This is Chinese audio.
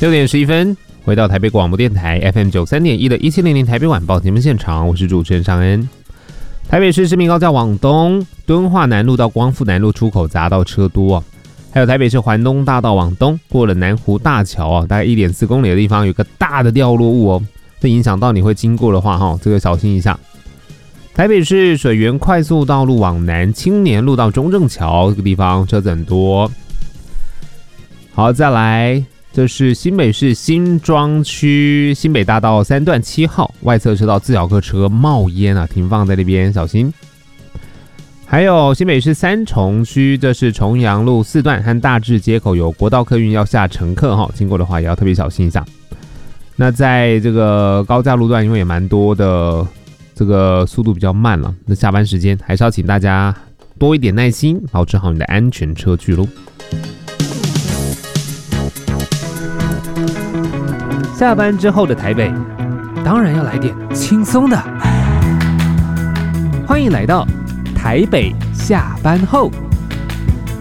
6:11，回到台北广播电台 FM93.1 的1700台北晚报节目现场，我是主持人尚恩。台北市市民高架往东，敦化南路到光复南路出口匝道车多啊。还有台北市环东大道往东，过了南湖大桥啊，大概1.4公里的地方有个大的掉落物哦，这影响到你会经过的话这个小心一下。台北市水源快速道路往南，青年路到中正桥这个地方车子很多。好，再来，这是新北市新庄区新北大道3段7号外侧车道自小客车冒烟啊，停放在那边，小心。还有新北市三重区，这是重阳路4段和大智街口有国道客运要下乘客经过的话也要特别小心一下。那在这个高架路段，因为也蛮多的，这个速度比较慢了，那下班时间还是要请大家多一点耐心，保持好你的安全车距咯。下班之后的台北，当然要来点轻松的。欢迎来到台北下班后。